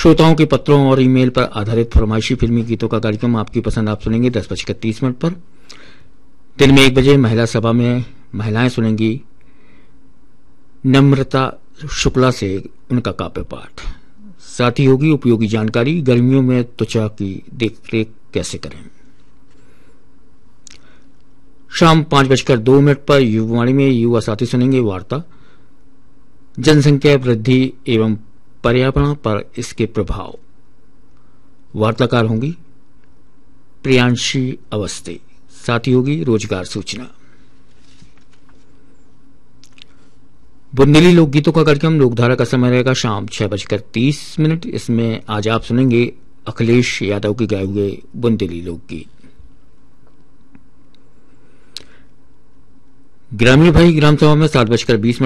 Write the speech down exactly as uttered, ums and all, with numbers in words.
श्रोताओं के पत्रों और ईमेल पर आधारित फरमाइशी फिल्मी गीतों का कार्यक्रम आपकी पसंद आप सुनेंगे दस बजकर तीस मिनट पर। दिन में एक बजे महिला सभा में महिलाएं सुनेंगी नम्रता शुक्ला से उनका काव्य पाठ। साथ ही होगी उपयोगी जानकारी, गर्मियों में त्वचा की देखरेख कैसे करें। शाम पांच बजकर दो मिनट पर युवावाणी में युवा साथी सुनेंगे वार्ता जनसंख्या वृद्धि एवं पर्यावरण पर इसके प्रभाव। वार्ताकार होंगी प्रियांशी अवस्थी। साथ ही होगी रोजगार सूचना। बुंदेली लोकगीतों का कार्यक्रम लोकधारा का समय रहेगा शाम छह बजकर तीस मिनट। इसमें आज आप सुनेंगे अखिलेश यादव के गाए हुए बुंदेली लोकगीत। ग्रामीण भाई ग्राम सभा में सात बजकर बीस